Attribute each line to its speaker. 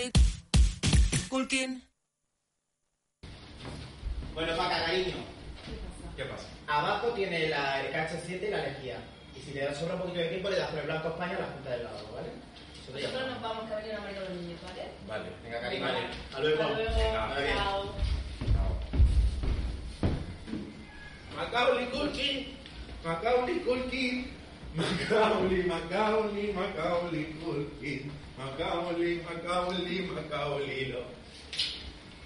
Speaker 1: Culkin.
Speaker 2: Bueno, Paca, cariño.
Speaker 3: ¿Qué pasa?
Speaker 2: Abajo tiene el KH7 y la lejía. Y si te da sobra un poquito de tiempo, le das con el Blanco España a la punta del lado, ¿vale? Eso te
Speaker 4: Nosotros
Speaker 2: llama.
Speaker 4: nos vamos, que ha venido una marica de los niños, ¿vale?
Speaker 3: Vale.
Speaker 2: Venga, cariño.
Speaker 3: Vale.
Speaker 2: Hasta luego.
Speaker 4: Hasta luego.
Speaker 2: Venga, bien.
Speaker 4: Chao.
Speaker 3: Macaulay Culkin. Macaulay Culkin. Macaulay Culkin. Macaulay,